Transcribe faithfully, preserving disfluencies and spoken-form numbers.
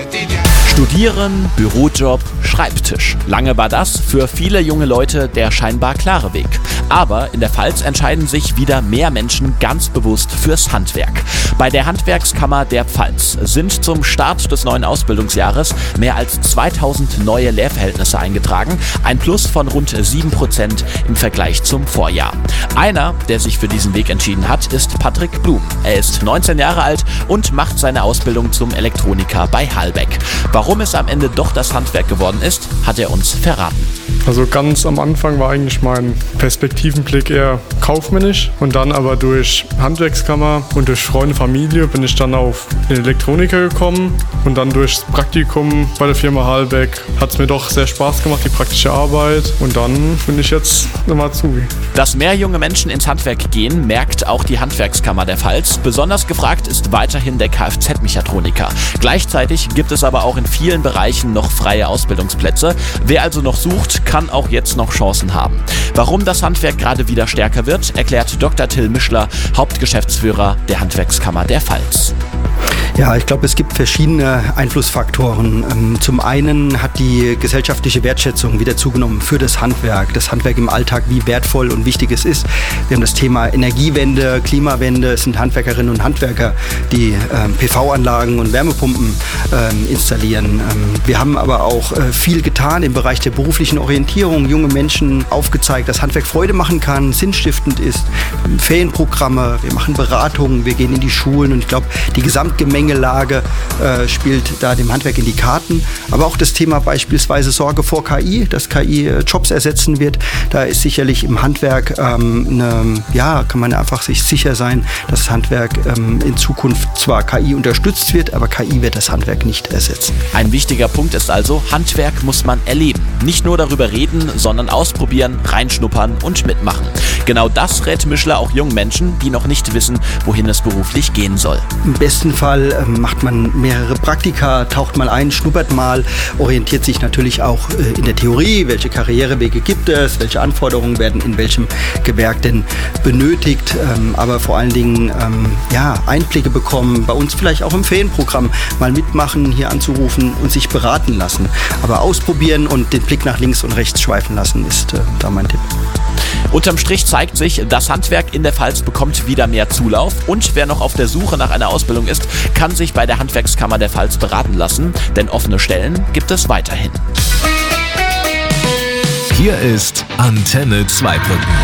Studieren, Bürojob, Schreibtisch. Lange war das für viele junge Leute der scheinbar klare Weg. Aber in der Pfalz entscheiden sich wieder mehr Menschen ganz bewusst fürs Handwerk. Bei der Handwerkskammer der Pfalz sind zum Start des neuen Ausbildungsjahres mehr als zweitausend neue Lehrverhältnisse eingetragen, ein Plus von rund sieben Prozent im Vergleich zum Vorjahr. Einer, der sich für diesen Weg entschieden hat, ist Patrick Blum. Er ist neunzehn Jahre alt und macht seine Ausbildung zum Elektroniker bei Halbeck. Warum es am Ende doch das Handwerk geworden ist, hat er uns verraten. Also ganz am Anfang war eigentlich mein Perspektivenblick eher kaufmännisch und dann aber durch Handwerkskammer und durch Freunde, Familie bin ich dann auf den Elektroniker gekommen und dann durchs Praktikum bei der Firma Halbeck hat es mir doch sehr Spaß gemacht, die praktische Arbeit, und dann bin ich jetzt nochmal Azubi. Dass mehr junge Menschen ins Handwerk gehen, merkt auch die Handwerkskammer der Pfalz. Besonders gefragt ist weiterhin der Kfz-Mechatroniker. Gleichzeitig gibt es aber auch in vielen Bereichen noch freie Ausbildungsplätze. Wer also noch sucht, kann auch jetzt noch Chancen haben. Warum das Handwerk gerade wieder stärker wird, erklärt Doktor Till Mischler, Hauptgeschäftsführer der Handwerkskammer der Pfalz. Ja, ich glaube, es gibt verschiedene Einflussfaktoren. Zum einen hat die gesellschaftliche Wertschätzung wieder zugenommen für das Handwerk. Das Handwerk im Alltag, wie wertvoll und wichtig es ist. Wir haben das Thema Energiewende, Klimawende. Es sind Handwerkerinnen und Handwerker, die ähm, P V-Anlagen und Wärmepumpen ähm, installieren. Ähm, wir haben aber auch äh, viel getan im Bereich der beruflichen Orientierung. Junge Menschen aufgezeigt, dass Handwerk Freude machen kann, sinnstiftend ist. Ferienprogramme, wir machen Beratungen, wir gehen in die Schulen, und ich glaube, die Gesamtgemengelage äh, spielt da dem Handwerk in die Karten. Aber auch das Thema beispielsweise Sorge vor K I, dass K I äh, Jobs ersetzen wird. Da ist sicherlich im Handwerk, ähm, eine, ja, kann man einfach sich sicher sein, dass das Handwerk ähm, in Zukunft zwar K I unterstützt wird, aber K I wird das Handwerk nicht ersetzen. Ein wichtiger Punkt ist also, Handwerk muss man erleben. Nicht nur darüber reden, sondern ausprobieren, reinschnuppern und mitmachen. Genau das rät Mischler auch jungen Menschen, die noch nicht wissen, wohin es beruflich gehen soll. Im besten Fall äh, macht man mehrere Praktika, taucht mal ein, schnuppert mal, orientiert sich natürlich auch äh, in der Theorie, welche Karrierewege gibt es, welche Anforderungen werden in welchem Gewerk denn benötigt, ähm, aber vor allen Dingen ähm, ja, Einblicke bekommen, bei uns vielleicht auch im Ferienprogramm mal mitmachen, hier anzurufen und sich beraten lassen. Aber ausprobieren und den Blick nach links und rechts schweifen lassen ist äh, da mein Tipp. Unterm Strich zeigt sich, das Handwerk in der Pfalz bekommt wieder mehr Zulauf, und wer noch auf der Suche nach einer Ausbildung ist, kann sich bei der Handwerkskammer der Pfalz beraten lassen, denn offene Stellen gibt es weiterhin. Hier ist Antenne Zweibrücken.